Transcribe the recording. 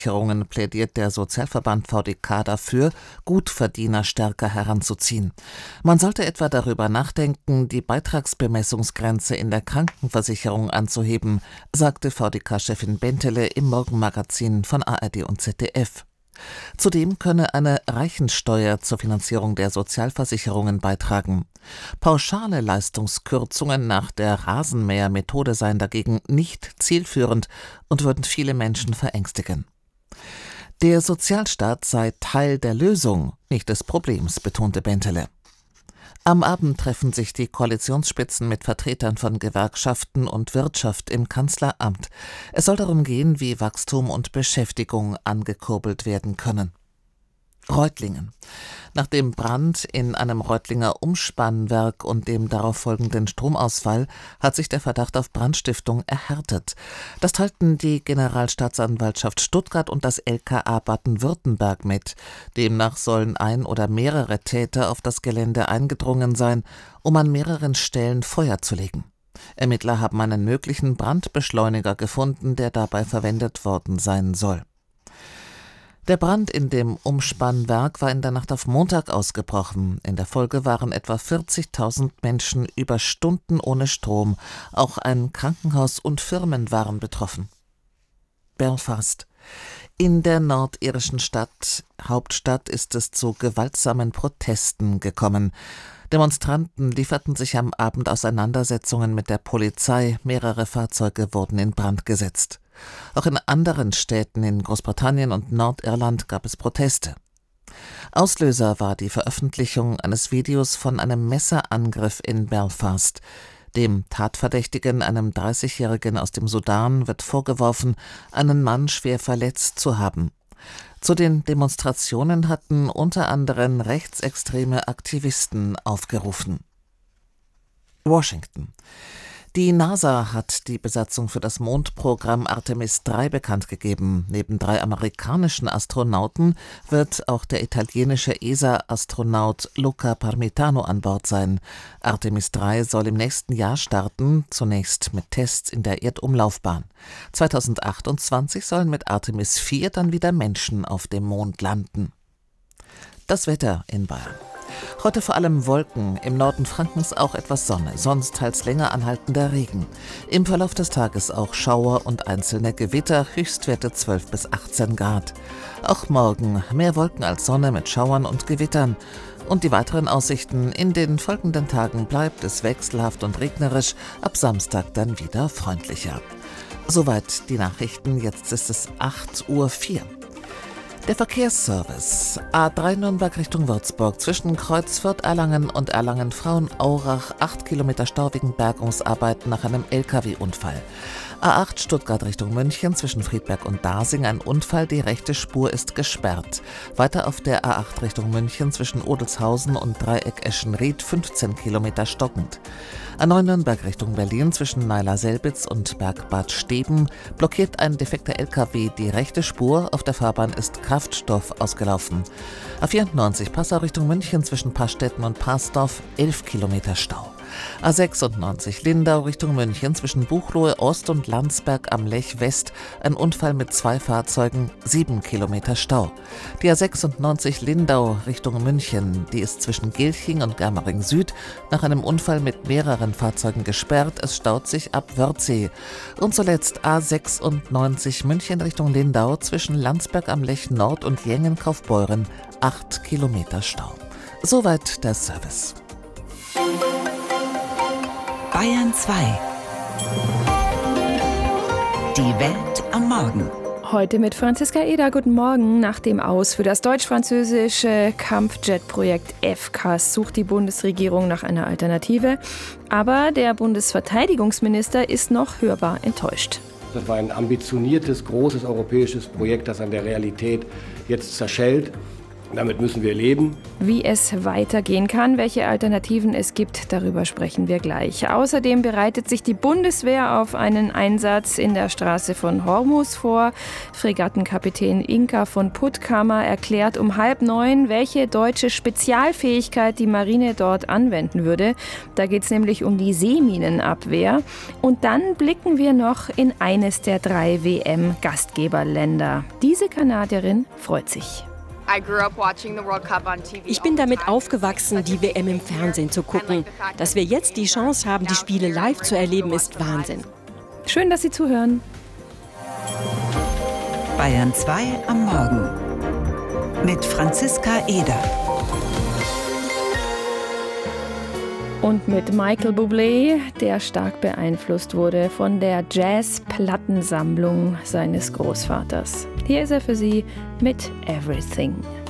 plädiert der Sozialverband VDK dafür, Gutverdiener stärker heranzuziehen. Man sollte etwa darüber nachdenken, die Beitragsbemessungsgrenze in der Krankenversicherung anzuheben, sagte VDK-Chefin Bentele im Morgenmagazin von ARD und ZDF. Zudem könne eine Reichensteuer zur Finanzierung der Sozialversicherungen beitragen. Pauschale Leistungskürzungen nach der Rasenmähermethode seien dagegen nicht zielführend und würden viele Menschen verängstigen. Der Sozialstaat sei Teil der Lösung, nicht des Problems, betonte Bentele. Am Abend treffen sich die Koalitionsspitzen mit Vertretern von Gewerkschaften und Wirtschaft im Kanzleramt. Es soll darum gehen, wie Wachstum und Beschäftigung angekurbelt werden können. Reutlingen. Nach dem Brand in einem Reutlinger Umspannwerk und dem darauf folgenden Stromausfall hat sich der Verdacht auf Brandstiftung erhärtet. Das teilten die Generalstaatsanwaltschaft Stuttgart und das LKA Baden-Württemberg mit. Demnach sollen ein oder mehrere Täter auf das Gelände eingedrungen sein, um an mehreren Stellen Feuer zu legen. Ermittler haben einen möglichen Brandbeschleuniger gefunden, der dabei verwendet worden sein soll. Der Brand in dem Umspannwerk war in der Nacht auf Montag ausgebrochen. In der Folge waren etwa 40.000 Menschen über Stunden ohne Strom. Auch ein Krankenhaus und Firmen waren betroffen. Belfast. In der nordirischen Hauptstadt ist es zu gewaltsamen Protesten gekommen. Demonstranten lieferten sich am Abend Auseinandersetzungen mit der Polizei. Mehrere Fahrzeuge wurden in Brand gesetzt. Auch in anderen Städten in Großbritannien und Nordirland gab es Proteste. Auslöser war die Veröffentlichung eines Videos von einem Messerangriff in Belfast. Dem Tatverdächtigen, einem 30-Jährigen aus dem Sudan, wird vorgeworfen, einen Mann schwer verletzt zu haben. Zu den Demonstrationen hatten unter anderem rechtsextreme Aktivisten aufgerufen. Washington. Die NASA hat die Besatzung für das Mondprogramm Artemis III bekannt gegeben. Neben 3 amerikanischen Astronauten wird auch der italienische ESA-Astronaut Luca Parmitano an Bord sein. Artemis III soll im nächsten Jahr starten, zunächst mit Tests in der Erdumlaufbahn. 2028 sollen mit Artemis IV dann wieder Menschen auf dem Mond landen. Das Wetter in Bayern. Heute vor allem Wolken, im Norden Frankens auch etwas Sonne, sonst teils länger anhaltender Regen. Im Verlauf des Tages auch Schauer und einzelne Gewitter, Höchstwerte 12 bis 18 Grad. Auch morgen mehr Wolken als Sonne mit Schauern und Gewittern. Und die weiteren Aussichten: in den folgenden Tagen bleibt es wechselhaft und regnerisch, ab Samstag dann wieder freundlicher. Soweit die Nachrichten, jetzt ist es 8:04 Uhr. Der Verkehrsservice. A3 Nürnberg Richtung Würzburg zwischen Kreuzfurt, Erlangen und Erlangen-Frauenaurach 8 Kilometer Stau wegen Bergungsarbeiten nach einem LKW-Unfall. A8 Stuttgart Richtung München zwischen Friedberg und Dasing ein Unfall, die rechte Spur ist gesperrt. Weiter auf der A8 Richtung München zwischen Odelshausen und Dreieck Eschenried 15 Kilometer stockend. A9 Nürnberg Richtung Berlin zwischen Naila-Selbitz und Bergbad Steben blockiert ein defekter LKW die rechte Spur, auf der Fahrbahn ist Kraftstoff ausgelaufen. A94 Passau Richtung München zwischen Pastetten und Parsdorf 11 Kilometer Stau. A96 Lindau Richtung München zwischen Buchloe Ost und Landsberg am Lech West ein Unfall mit 2 Fahrzeugen, 7 Kilometer Stau. Die A96 Lindau Richtung München, die ist zwischen Gilching und Germering Süd nach einem Unfall mit mehreren Fahrzeugen gesperrt, es staut sich ab Wörthsee. Und zuletzt A96 München Richtung Lindau zwischen Landsberg am Lech Nord und Jengen-Kaufbeuren 8 Kilometer Stau. Soweit der Service. Bayern 2. Die Welt am Morgen. Heute mit Franziska Eder. Guten Morgen. Nach dem Aus für das deutsch-französische Kampfjet-Projekt FCAS sucht die Bundesregierung nach einer Alternative. Aber der Bundesverteidigungsminister ist noch hörbar enttäuscht. Das war ein ambitioniertes, großes europäisches Projekt, das an der Realität jetzt zerschellt. Damit müssen wir leben. Wie es weitergehen kann, welche Alternativen es gibt, darüber sprechen wir gleich. Außerdem bereitet sich die Bundeswehr auf einen Einsatz in der Straße von Hormuz vor. Fregattenkapitän Inka von Puttkamer erklärt um 8:30, welche deutsche Spezialfähigkeit die Marine dort anwenden würde. Da geht es nämlich um die Seeminenabwehr. Und dann blicken wir noch in eines der 3 WM-Gastgeberländer. Diese Kanadierin freut sich. Ich bin damit aufgewachsen, die WM im Fernsehen zu gucken. Dass wir jetzt die Chance haben, die Spiele live zu erleben, ist Wahnsinn. Schön, dass Sie zuhören. Bayern 2 am Morgen mit Franziska Eder. Und mit Michael Bublé, der stark beeinflusst wurde von der Jazz-Plattensammlung seines Großvaters. Hier ist er für Sie mit Everything.